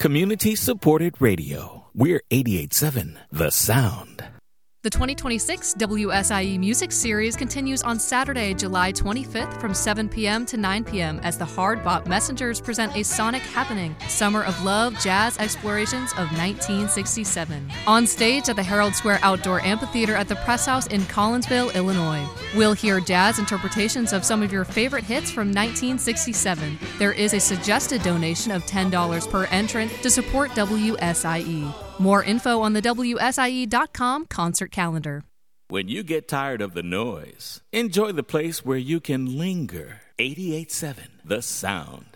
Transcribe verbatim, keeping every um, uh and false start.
Community-supported radio. We're eighty-eight point seven The Sound. The twenty twenty-six W S I E Music Series continues on Saturday, July twenty-fifth from seven p.m. to nine p.m. as the Hard Bop Messengers present a sonic happening, Summer of Love Jazz Explorations of nineteen sixty-seven. On stage at the Herald Square Outdoor Amphitheater at the Press House in Collinsville, Illinois. We'll hear jazz interpretations of some of your favorite hits from nineteen sixty-seven. There is a suggested donation of ten dollars per entrant to support W S I E. More info on the W S I E dot com concert calendar. When you get tired of the noise, enjoy the place where you can linger. eighty-eight point seven The Sound.